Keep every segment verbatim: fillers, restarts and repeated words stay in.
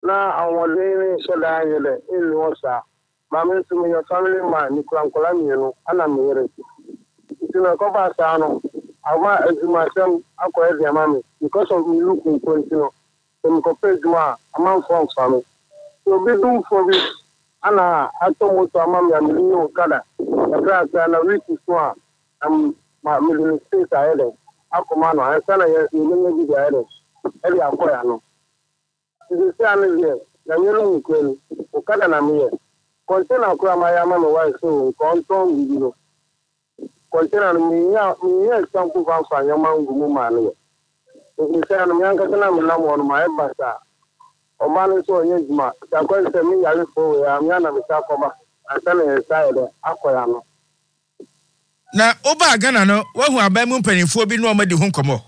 na awole sheda yele ili wasa mama nso me your family man ni kwankola mienu ana mere tina ko ba sa no awa azumasem akọ ede mama because of me look in continue em ko pejuma amam from family so be do for me ana atomoto amam ya mi no kada ya ka na week so a am ma mi state aele akoma no ansa na ye ni ngi bi aele ele akoya no this is an year na nyero ni kwenu ukada na miye container kwa maya mama wa so konton bibiro container mi ya mi ya sampu fa fa nyama ngumu ma no this is an myanga kana mi na mo no ma e basa o ma no so onye juma ta ko se mi ya fo ya mi na mi ta ko ba ansa na ye side akoya no na oba Ghana no wa hu aban mu mpanimfo bi no o ma di hu komo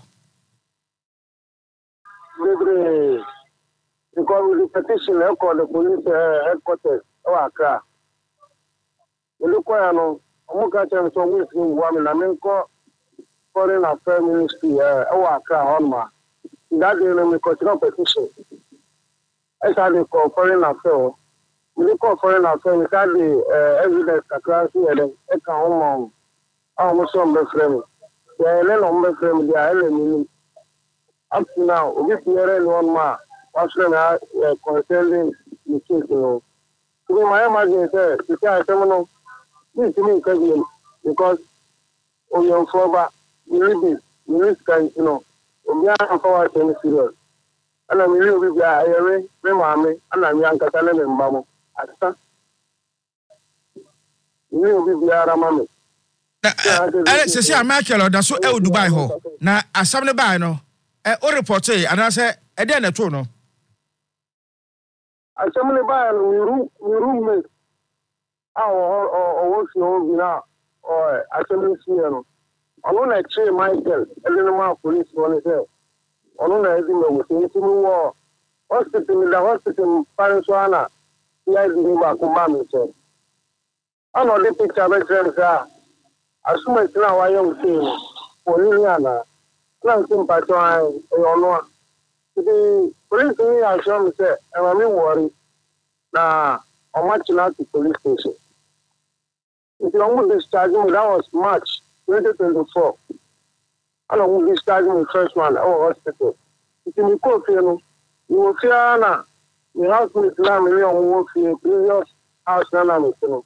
because the petition I call the police uh, headquarters or Accra. You look where I know, I'm going to tell you something. One, I'm going to foreign affairs ministry or Accra on ma. That day, we consider petition. I said they call foreign affairs. We call foreign affairs. We said the evidence Accra here. They can home. Almost on the frame. They are on the frame. They are in. Up to now, we are one ma. Actually, uh, concerning the case, you know. So my imagine say, to say I know, this to me because on your father, you live this, you risk, you know, we are for us in serious. And I'm really with I array, my mommy, and I'm young Catalan and Bamo. Asta. You will be our mammy. Alex, say I'm actually that's so El Dubai ho. Now, as some the buy no, eh, or report say, and I say, I didn't know no. I somebody buy a room, roommate. Our or what's your own now, or I somebody see you. On one actually, Michael, and then my police one is there. On one I think we see into war. Hospital, the hospital, Pariswana, the idea about Kumami said. I know the picture of them, sir. As soon as now I am seeing for Liliana, not sympathy, or no. The police me assure me say, I'm not worried. Nah, I'm marching out to police station. If you don't discharge me, that was March twenty twenty-four. I don't discharge me first one our hospital. If you go you know, you will fear now. The house with Lam, you will fear previous house now.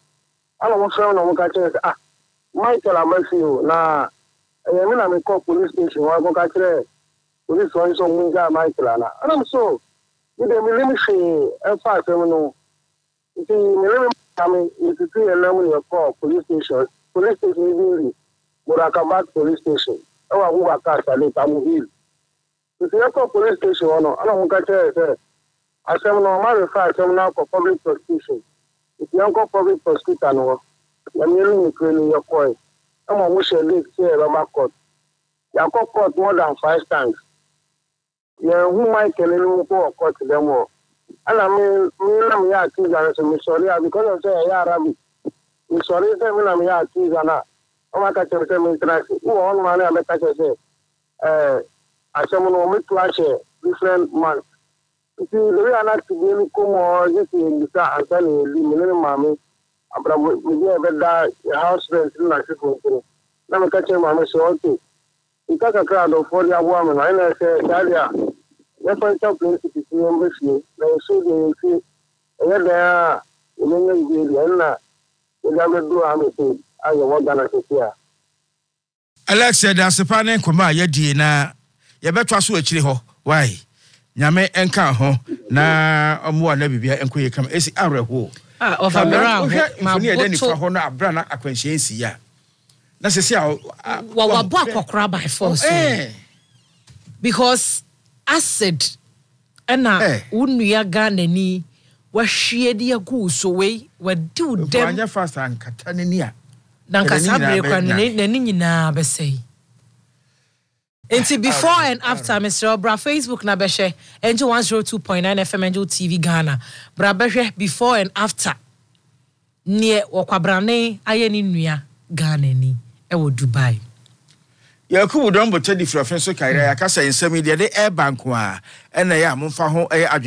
I don't want to know what I say. Ah, Michael, I'm with you. Nah, I mean, I'm call police station. I go catch it. Police one so munga Michael ana. And I'm so with the military and fast you know. The military coming if you see a level your call police station. Police station really Burakabat police station. Our who are cast at Tamuhil. If you call police station or no, I don't want to say I say no matter fact I'm now for public prosecution. If you call public prosecutor no, I'm really cleaning your coin. I'm a wish a leak here about court. You call court more than five times. Yeah, who might tell you for court them all. And I mean, me and me are accused and me sorry because I say yeah, Arabic. Me sorry say me and me are accused and I. I'm not catching them international. Who on money I make say. Eh, I say me no me clash different man. If you the way I not to be come or just in the car and tell me me and mommy. Abra me dey better house rent in na Chicago. Na me catch mommy say okay. Because a crowd of forty women, I know say Dalia. That's why top place to see embassy. Now so they see and there in the and we have to do anything. I want to say. Alex said that's a panel kuma yedi na ye betwa so akiri ho. Why? Nyame enka ho na omo na bibia enko ye kam esi areho. Ah, of a brown. Ma ni ede ni fa ho na abra na akwanhye ensi ya. Na se se a wa wa bo akokra by force. Eh. Because acid na unua Ghana ni wa hwie de agu so we wa do dem. Anya fast an kata ne ni a. Na nkasa bre kwa ne ni nyina be sei. Enti before and after Mister Obra Facebook na behwe Angel one oh two point nine F M Angel T V Ghana. Bra behwe before and after. Nie wokwabrane aye ni nua Ghana ni e wo Dubai. Yakubu don bote di frafenso kaira yakasa ensemi de e bank wa e na ya momfa ho e